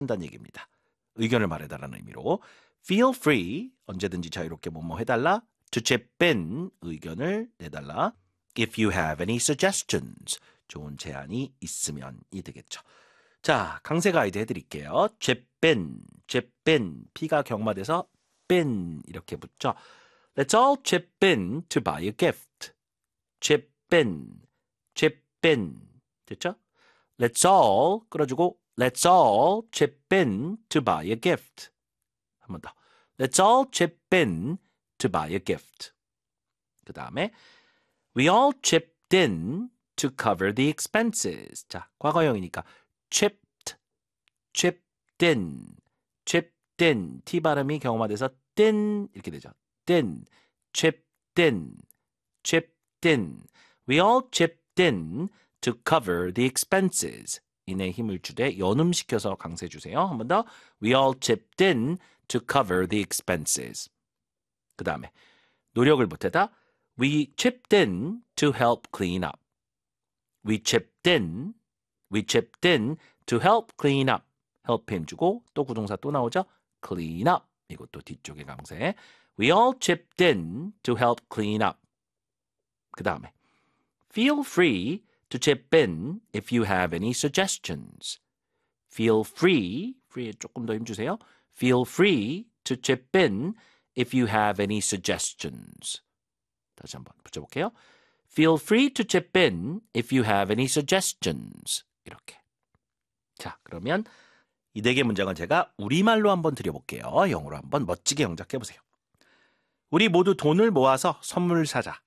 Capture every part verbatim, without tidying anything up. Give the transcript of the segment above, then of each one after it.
한다는 얘기입니다. 의견을 말해달라는 의미로 feel free, 언제든지 자유롭게 뭐뭐 해달라. to chip in, 의견을 내달라. if you have any suggestions, 좋은 제안이 있으면이 되겠죠. 자, 강세 가이드 해드릴게요. chip in, chip in, P가 경마돼서 bin 이렇게 붙죠. Let's all chip in to buy a gift. chip in, chip in. 됐죠? Let's all, 끌어주고 Let's all chip in to buy a gift. 한 번 더. Let's all chip in to buy a gift. 그 다음에 We all chipped in to cover the expenses. 자, 과거형이니까 chipped, chipped in, chipped in. T 발음이 경험화돼서 in 이렇게 되죠. in, chipped in, chipped in. We all chipped in to cover the expenses. 인의 힘을 주되 연음시켜서 강세 주세요. 한 번 더. We all chipped in to cover the expenses. 그 다음에 노력을 보태다. We chipped in to help clean up. We chipped in, we chipped in to help clean up. help 힘 주고 또 구동사 또 나오죠. clean up. 이것도 뒤쪽에 강세. We all chipped in to help clean up. 그 다음에 feel free to chip in if you have any suggestions. Feel free, free에 조금 더 힘주세요. Feel free to chip in if you have any suggestions. 다시 한번 붙여볼게요. Feel free to chip in if you have any suggestions. 이렇게. 자, 그러면 이 네 개 문장은 제가 우리말로 한번 드려볼게요. 영어로 한번 멋지게 영작해보세요. 우리 모두 돈을 모아서 선물 사자.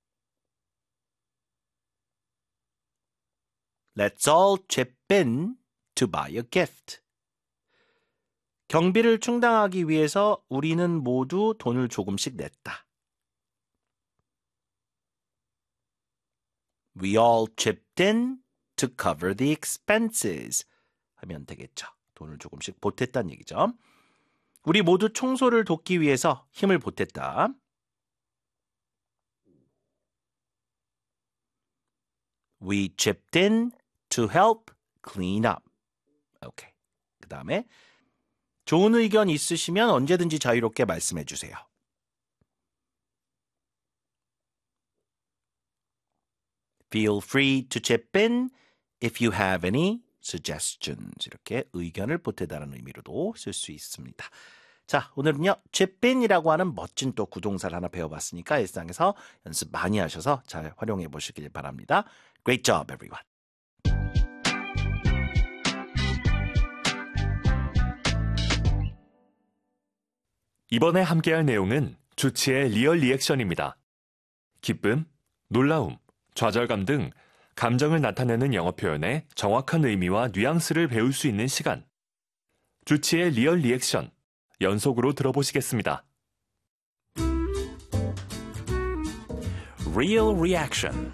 Let's all chip in to buy a gift. 경비를 충당하기 위해서 우리는 모두 돈을 조금씩 냈다. We all chipped in to cover the expenses. 하면 되겠죠. 돈을 조금씩 보탰다는 얘기죠. 우리 모두 청소를 돕기 위해서 힘을 보탰다. We chipped in to help clean up. 오케이. 그 다음에 좋은 의견 있으시면 언제든지 자유롭게 말씀해 주세요. Feel free to chip in if you have any suggestions. 이렇게 의견을 보태다는 의미로도 쓸 수 있습니다. 자, 오늘은요, chip in이라고 하는 멋진 또 구동사를 하나 배워봤으니까 일상에서 연습 많이 하셔서 잘 활용해 보시길 바랍니다. Great job, everyone. 이번에 함께할 내용은 주치의 리얼 리액션입니다. 기쁨, 놀라움, 좌절감 등 감정을 나타내는 영어 표현의 정확한 의미와 뉘앙스를 배울 수 있는 시간. 주치의 리얼 리액션, 연속으로 들어보시겠습니다. Real reaction.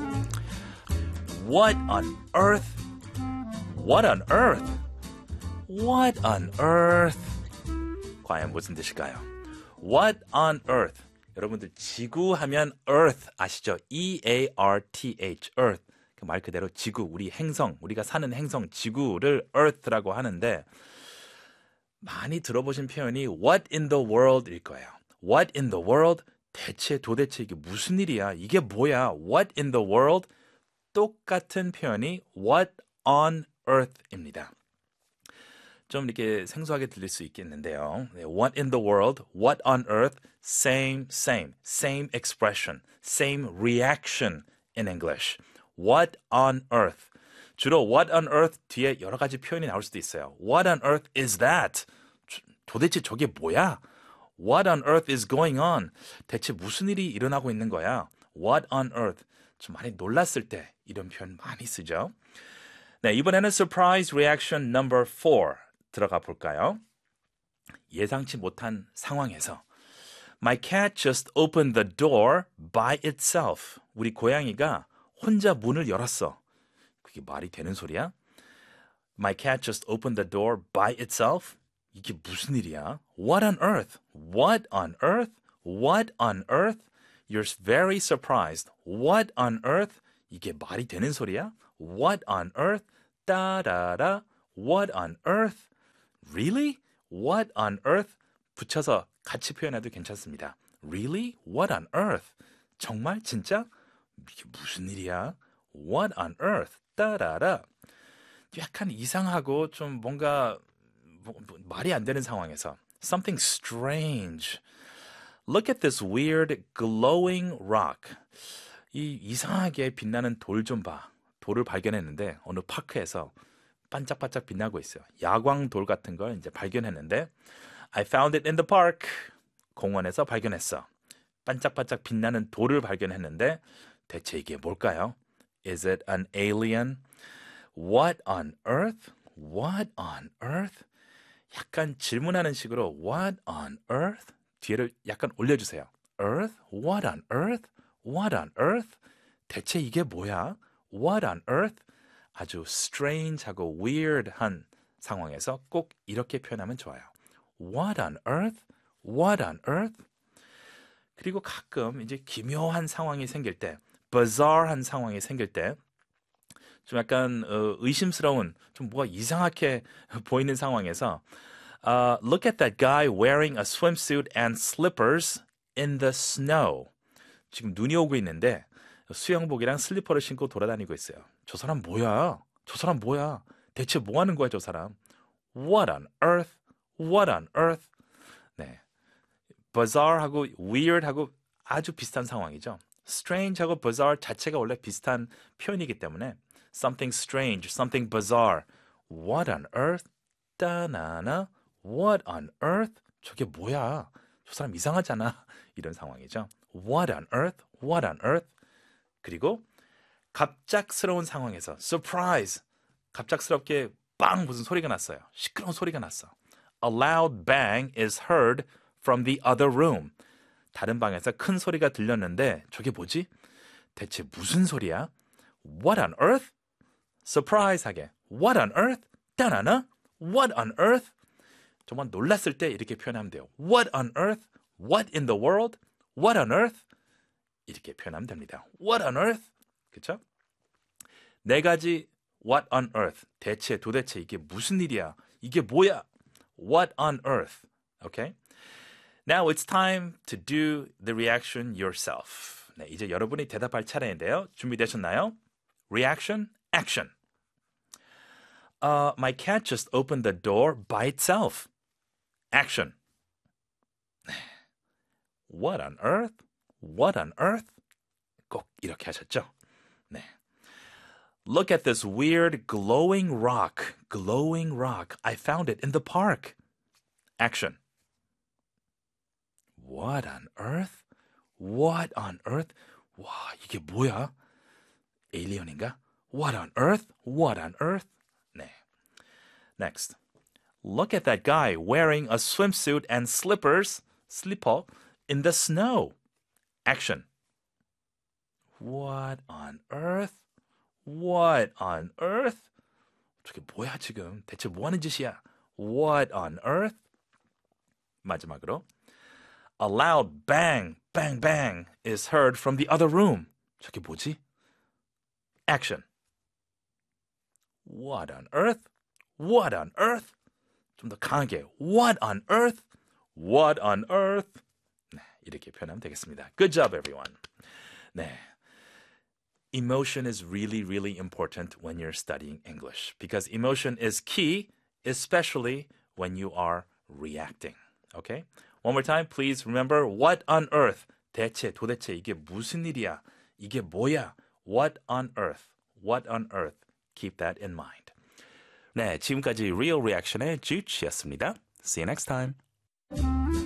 What on earth? What on earth? What on earth? 과연 무슨 뜻일까요? What on earth? 여러분들 지구 하면 earth 아시죠? E A R T H, earth. 그 말 그대로 지구, 우리 행성, 우리가 사는 행성, 지구를 earth라고 하는데 많이 들어보신 표현이 what in the world일 거예요. What in the world? 대체 도대체 이게 무슨 일이야? 이게 뭐야? What in the world? 똑같은 표현이 what on earth입니다. 좀 이렇게 생소하게 들릴 수 있겠는데요. What in the world? What on earth? Same, same, same expression, same reaction in English. What on earth? 주로 what on earth 뒤에 여러 가지 표현이 나올 수도 있어요. What on earth is that? 도대체 저게 뭐야? What on earth is going on? 대체 무슨 일이 일어나고 있는 거야? What on earth? 좀 많이 놀랐을 때 이런 표현 많이 쓰죠. 네, 이번에는 surprise reaction number four 들어가 볼까요? 예상치 못한 상황에서 My cat just opened the door by itself. 우리 고양이가 혼자 문을 열었어. 그게 말이 되는 소리야? My cat just opened the door by itself? 이게 무슨 일이야? What on earth? What on earth? What on earth? You're very surprised. What on earth? 이게 말이 되는 소리야? What on earth? 따라라. What on earth? Really? What on earth? 붙여서 같이 표현해도 괜찮습니다. Really? What on earth? 정말? 진짜? 이게 무슨 일이야? What on earth? 따라라. 약간 이상하고 좀 뭔가 뭐, 뭐, 말이 안 되는 상황에서 something strange. Look at this weird glowing rock. 이 이상하게 빛나는 돌 좀 봐. 돌을 발견했는데 어느 파크에서 반짝반짝 빛나고 있어요. 야광 돌 같은 걸 이제 발견했는데 I found it in the park. 공원에서 발견했어. 반짝반짝 빛나는 돌을 발견했는데 대체 이게 뭘까요? Is it an alien? What on earth? What on earth? 약간 질문하는 식으로 What on earth? 뒤를 약간 올려주세요. Earth? What on earth? What on earth? 대체 이게 뭐야? What on earth? 아주 strange하고 weird한 상황에서 꼭 이렇게 표현하면 좋아요. What on earth? What on earth? 그리고 가끔 이제 기묘한 상황이 생길 때, bizarre한 상황이 생길 때, 좀 약간 어, 의심스러운, 좀 뭐가 이상하게 보이는 상황에서 uh, Look at that guy wearing a swimsuit and slippers in the snow. 지금 눈이 오고 있는데 수영복이랑 슬리퍼를 신고 돌아다니고 있어요. 저 사람 뭐야? 저 사람 뭐야? 대체 뭐 하는 거야, 저 사람? What on earth? What on earth? 네. bizarre하고 weird하고 아주 비슷한 상황이죠. strange하고 bizarre 자체가 원래 비슷한 표현이기 때문에 something strange, something bizarre. What on earth? 따나나? What on earth? 저게 뭐야? 저 사람 이상하잖아. 이런 상황이죠. What on earth? What on earth? 그리고 갑작스러운 상황에서 surprise. 갑작스럽게 빵 무슨 소리가 났어요. 시끄러운 소리가 났어. A loud bang is heard from the other room. 다른 방에서 큰 소리가 들렸는데 저게 뭐지? 대체 무슨 소리야? What on earth? surprise하게. What on earth? 따나나? What on earth? 정말 놀랐을 때 이렇게 표현하면 돼요. What on earth? What in the world? What on earth? 이렇게 표현하면 됩니다. What on earth? 그렇죠? 네 가지 What on earth? 대체 도대체 이게 무슨 일이야? 이게 뭐야? What on earth? Okay? Now it's time to do the reaction yourself. 네, 이제 여러분이 대답할 차례인데요. 준비되셨나요? Reaction, action. Uh, my cat just opened the door by itself. Action. What on earth? What on earth? 꼭 이렇게 하셨죠? 네. Look at this weird glowing rock. Glowing rock. I found it in the park. Action. What on earth? What on earth? 와, 이게 뭐야? 에일리언인가? What on earth? What on earth? 네. Next. Look at that guy wearing a swimsuit and slippers, slipper, in the snow. Action. What on earth? What on earth? 저게 뭐야 지금? 대체 뭐 하는 짓이야? What on earth? 마지막으로. A loud bang, bang, bang is heard from the other room. 저게 뭐지? Action. What on earth? What on earth? 좀 더 강하게. What on earth? What on earth? 네, 이렇게 표현하면 되겠습니다. Good job, everyone. 네. Emotion is really, really important when you're studying English because emotion is key, especially when you are reacting. Okay? One more time, please remember what on earth. 대체, 도대체 이게 무슨 일이야? 이게 뭐야? What on earth? What on earth? Keep that in mind. 네, 지금까지 Real Reaction의 주치였습니다. See you next time.